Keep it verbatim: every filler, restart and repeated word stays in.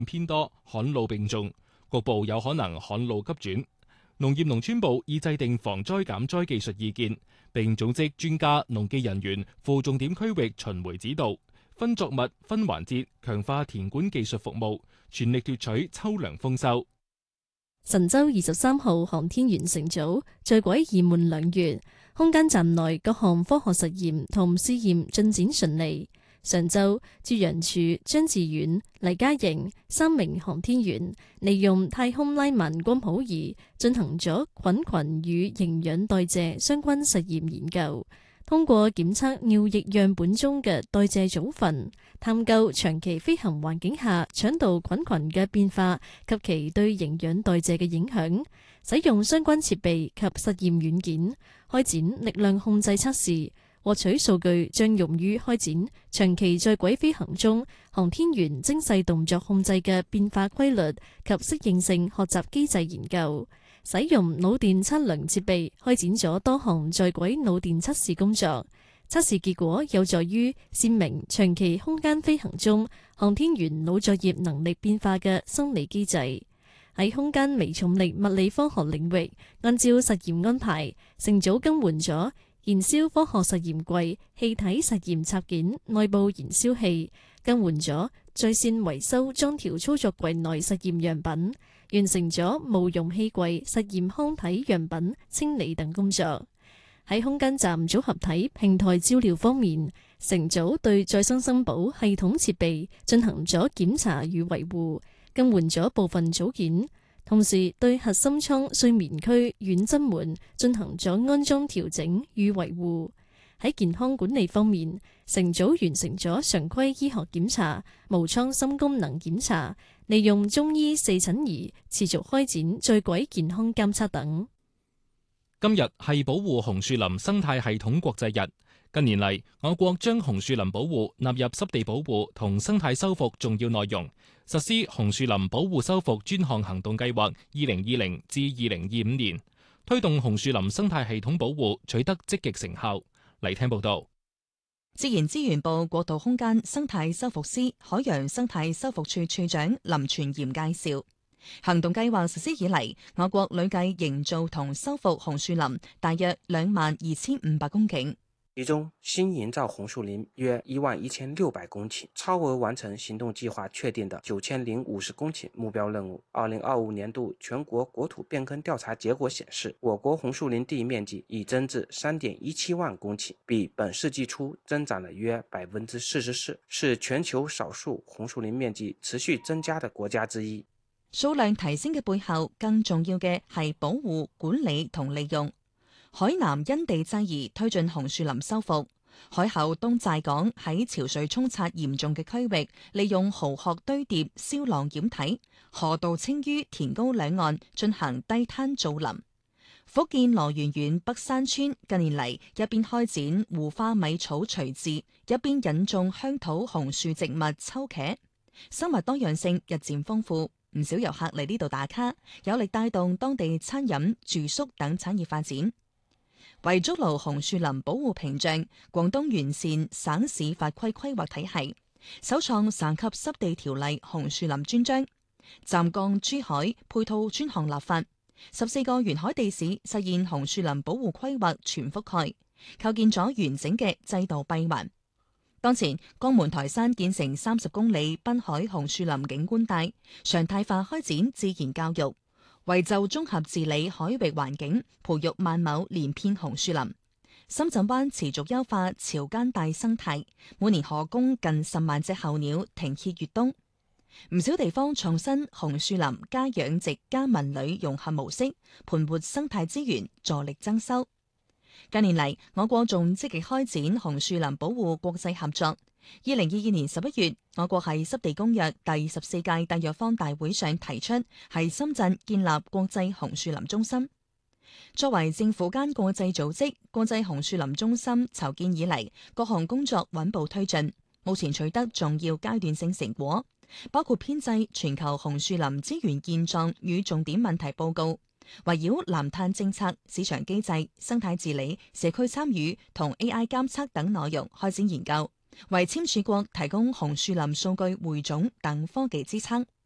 偏多，旱澇並重，局部有可能旱澇急轉。農業農村部已制定防災減災技術意見，並組織專家、農技人員赴重點區域巡迴指導，分作物、分環節，強化田管技術服務，全力奪取秋糧豐收。 神舟二十三號航天員乘組在軌二滿兩月，空間站內各項科學實驗同試驗進展順利。上晝，朱楊柱、張志遠、黎嘉瑩三名航天員利用太空拉曼光譜儀進行咗菌群與營養代謝相關實驗研究，通過檢測尿液樣本中嘅代謝組分，探究長期飛行環境下腸道菌群嘅變化及其對營養代謝嘅影響。使用相關設備及實驗軟件，開展力量控制測試。獲取數據將用於開展長期在軌飛行中航天員精細動作控制嘅變化規律及適應性學習機制研究。使用腦電測量設備開展咗多項在軌腦電測試工作，測試結果有助於闡明長期空間飛行中航天員腦作業能力變化嘅生理機制。喺空間微重力物理科學領域，按照實驗安排，乘組更換咗燃燒科學實驗櫃氣體實驗插件內部燃燒器，更換咗在線維修裝調操作櫃內實驗樣品，完成咗無容器櫃實驗腔體樣品清理等工作。喺空間站組合體平台照料方面，乘組對再生生保系統設備進行咗檢查與維護，更換咗部分組件。同時對核心艙睡眠區軟針門進行咗安裝調整與維護。喺健康管理方面，乘組完成咗常規醫學檢查、無艙心功能檢查，利用中醫四診儀持續開展在軌健康監測等。 今日係保護紅樹林生態系統國際日。近年嚟，我國將紅樹林保護納入濕地保護同生態修復重要內容，實施紅樹林保護修復專項行動計劃二零二零至二零二五年，推動紅樹林生態系統保護取得積極成效。嚟聽報道。 自然資源部國土空間生態修復司海洋生態修復處處長林全賢介紹，行動計劃實施以嚟，我國累計營造同修復紅樹林大約兩萬二千五百公頃。 其中新營造紅樹林約一萬一千六百公頃，超額完成行動計劃確定的九千零五十公頃目標任務。二零二五年度全國國土變更調查結果顯示，我國紅樹林地面積已增至三點一七萬公頃，比本世紀初增長了約百分之四十四，是全球少數紅樹林面積持續增加的國家之一。 數量提升嘅背後，更重要嘅係保護、管理同利用。海南因地制宜推進紅樹林修復，海口東寨港喺潮水沖刷嚴重嘅區域，利用蠔殼堆疊、消浪掩體、河道清淤填高兩岸進行低灘造林。福建羅源縣北山村近年嚟一邊開展胡花米草除治，一邊引種鄉土紅樹植物秋茄，生物多樣性日漸豐富，唔少遊客嚟呢度打卡，有力帶動當地餐飲、住宿等產業發展。為築牢紅樹林保護屏障，廣東完善省市法規規劃體系，首創省級濕地條例紅樹林專章，湛江珠海配套專項立法，十四個沿海地市實現紅樹林保護規劃全覆蓋，構建咗完整嘅制度閉環。當前，江門台山建成三十公里濱海紅樹林景觀帶，常態化開展自然教育。為就綜合治理海域環境，培育萬畝連片紅樹林。深圳灣持續優化潮間帶生態，每年可供近十萬隻候鳥停歇越冬。唔少地方創新紅樹林加養殖加文旅融合模式，盤活生態資源，助力增收。近年嚟，我國仲積極開展紅樹林保護國際合作。二零二二年十一月，我國喺濕地公約第十四屆締約方大會上提出，喺深圳建立國際紅樹林中心。作為政府間國際組織，國際紅樹林中心籌建以嚟，各項工作穩步推進，目前取得重要階段性成果，包括編製全球紅樹林資源現狀與重點問題報告，圍繞藍碳政策、市場機制、生態治理、社區參與同 A I 監測等內容開展研究，為簽署國提供紅樹林數據匯總等科技支撐。